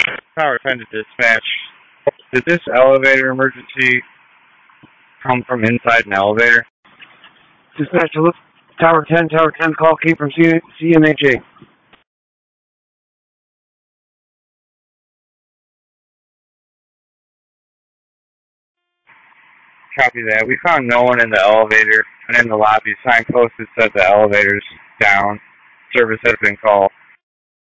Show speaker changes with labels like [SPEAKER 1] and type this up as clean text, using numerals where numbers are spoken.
[SPEAKER 1] Tower 10 to dispatch. Did this elevator emergency come from inside an elevator?
[SPEAKER 2] Dispatch, Tower 10, call came from CMHA.
[SPEAKER 1] Copy that. We found no one in the elevator, and in the lobby, sign posted said the elevator's down. Service has been called.